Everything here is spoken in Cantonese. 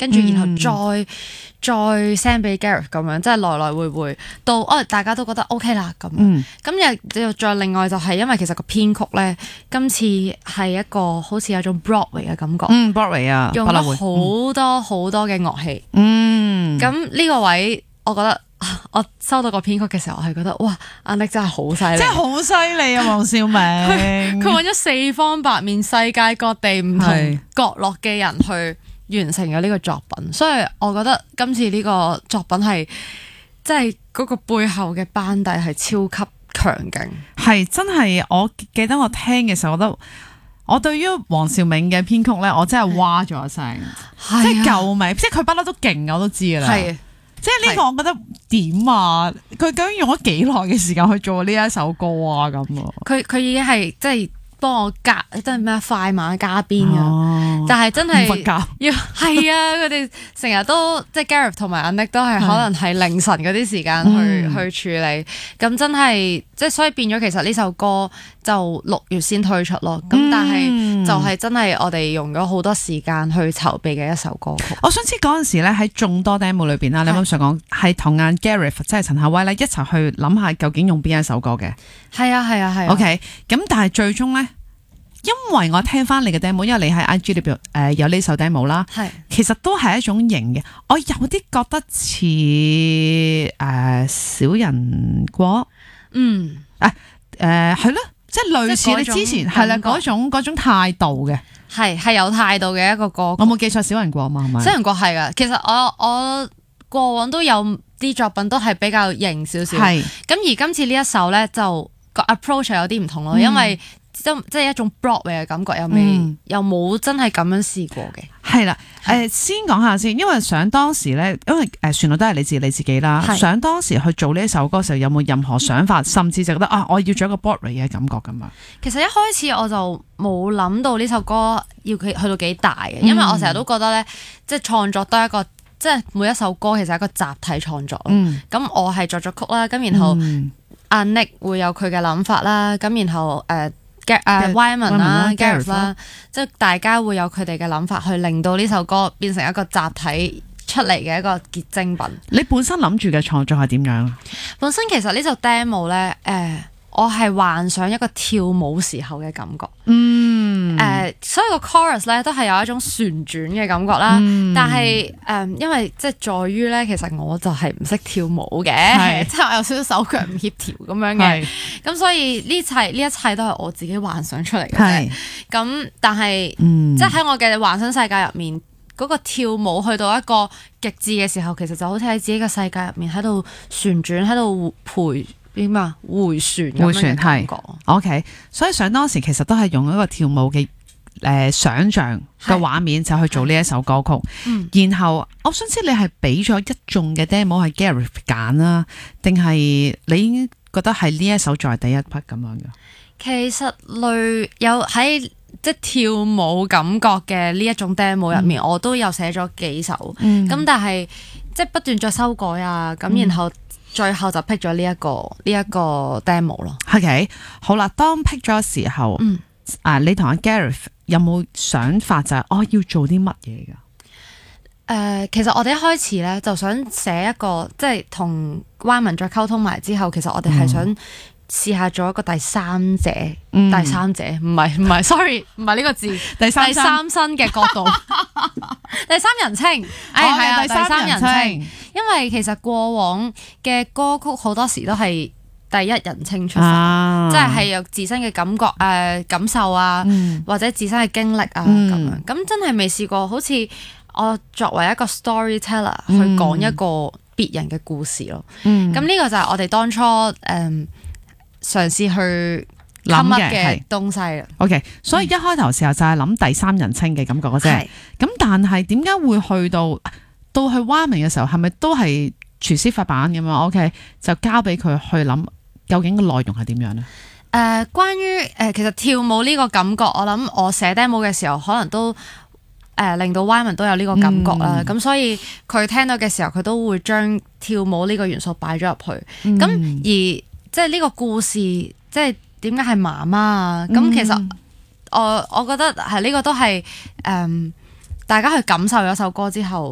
跟住然後再 send 俾 Gareth 咁樣，即係來來回到大家都覺得 OK 啦咁。咁又再另外就係因為其實個編曲咧，今次係一個好似有種 Broadway 嘅感覺。 Broadway 啊， 用咗好多好多嘅樂器。咁呢個位我覺得。我收到個編曲嘅時候，我係覺得哇，阿 Nick 真係好犀利， 真係好犀利啊！黃兆明， 佢揾咗四方八面、世界各地唔同角落嘅人去完成咗呢個作品，所以我覺得今次呢個作品係即係嗰個背後嘅班底係超級強勁， 係真係。我記得我聽嘅時候，我覺得我對於黃兆明嘅編曲咧，我真係哇咗一聲，即係救命！即係佢不嬲都勁，我都知噶啦。即係呢個，我覺得點啊？佢究竟用咗幾耐嘅時間去做呢一首歌啊？咁佢已經係即係幫我加，即係咩快馬加鞭啊！但係真係要係啊！佢哋成日都即係 Gareth 同埋阿 Nick 都係可能係凌晨嗰啲時間去處理，咁真係即係所以變咗其實呢首歌就6月先推出咯。咁但係就係真係我哋用咗好多時間去籌備嘅一首歌曲。 我想知嗰陣時咧喺眾多 demo 裏邊啦，你啱啱想講係同阿 Gareth 即係陳夏威咧一齊去諗下究竟用邊一首歌嘅？ 係啊。 OK， 咁但係最終咧。因為我聽翻你嘅 demo， 因為你喺 IG 裏邊有呢首 demo 啦，其實都係一種型嘅，我有啲覺得似小人國，係咯，即係類似你之前係啦嗰種態度嘅， 係有態度嘅一個歌曲。 我冇記錯小人國嘛係咪？ 小人國係噶，其實我過往都有啲作品都係比較型少少，咁而今次呢一首咧就個 approach 有啲唔同咯，因為即係一種 Broadway 嘅感覺，又冇真係咁樣試過嘅。係啦， 先講下先，因為想當時咧，因為旋律都係你自己啦。想當時去做呢一首歌嘅時候，有冇任何想法，甚至就覺得我要做一個 Broadway 嘅感覺咁啊？ 其實一開始我就冇諗到呢首歌要佢去到幾大嘅，因為我成日都覺得咧，即係創作都係一個，即係每一首歌其實係一個集體創作。咁我係作咗曲啦，咁然後阿 Nick 會有佢嘅諗法啦，咁然後Wyman 啦 Gareth 啦，即係大家會有佢哋嘅諗法，去令到呢首歌變成一個集體出嚟嘅一個結晶品。 你本身諗住嘅創作係點樣？ 本身其實呢首 demo 咧，我係幻想一個跳舞時候嘅感覺。所以個 chorus 咧都係有一種旋轉嘅感覺啦。但係因為即係在於咧，其實我就係唔識跳舞嘅，即係我有少少手腳唔協調咁樣嘅。咁所以呢一切都係我自己幻想出嚟嘅啫。咁但係即係喺我嘅幻想世界入面，嗰個跳舞去到一個極致嘅時候，其實就好似喺自己嘅世界入面喺度旋轉，喺度回旋咁樣嘅感覺。 OK， 所以想當時其實都係用一個跳舞嘅想像嘅畫面就去做呢一首歌曲。然後我想知你係俾咗一眾嘅 demo 係 Gareth 揀啦，定係你已經覺得係呢一首作為第一匹咁樣嘅？ 其實有喺即係跳舞感覺嘅呢一種 demo 入面，我都有寫咗幾首。咁但係即係不斷再修改啊，咁然後最後就 pick 咗呢一個 demo 咯。 OK， 好啦，當 pick 咗嘅時候，你同阿 Gareth 有冇想法就係要做啲乜嘢㗎？ 其實我哋一開始咧就想寫一個，即係同 Wyman 再溝通埋之後，其實我哋係想試下做一個第三者，唔係 sorry， 唔係呢個字，第三身嘅角度，第三人稱，係啊，第三人稱，因為其實過往嘅歌曲好多時都係第一人稱出發，即係有自身嘅感覺感受啊，或者自身嘅經歷啊咁樣，咁真係未試過好似我作為一個 storyteller 去講一個別人嘅故事咯。咁呢個就係我哋當初嘗試去諗嘅東西啦。OK， 所以一開頭時候就係諗第三人稱嘅感覺嘅啫。咁但係點解會去到去 Wyman 嘅時候，係咪都係廚師發辦咁樣 ？OK， 就交俾佢去諗究竟個內容係點樣呢？ 關於其實跳舞呢個感覺，我諗我寫 demo 嘅時候，可能都令到 Wyman 都有呢個感覺啦。咁所以佢聽到嘅時候，佢都會將跳舞呢個元素擺咗入去。咁而即係呢個故事，即係點解係媽媽啊？咁其實我覺得係呢個都係大家去感受咗首歌之後